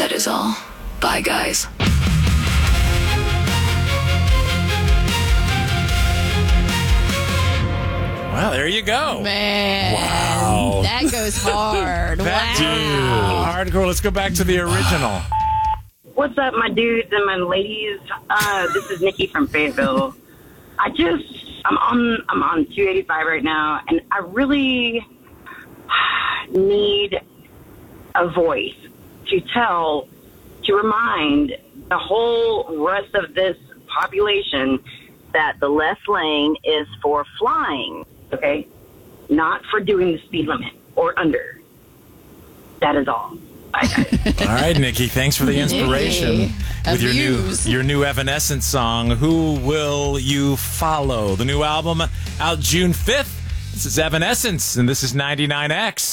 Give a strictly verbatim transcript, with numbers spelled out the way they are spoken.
That is all. Bye, guys. Well, there you go. Man. Wow. That goes hard. That wow. dude. Hardcore. Let's go back to the original. What's up, my dudes and my ladies? Uh, this is Nikki from Fayetteville. I just, I'm on, I'm on two eighty-five right now, and I really need a voice to tell, to remind the whole rest of this population that the left lane is for flying, okay? Not for doing the speed limit or under. That is all. Bye, guys. All right, Nikki. Thanks for the inspiration Nikki, with your new abuse. your new Evanescence song. Who Will You Follow? The new album out June fifth. This is Evanescence, and this is ninety-nine X.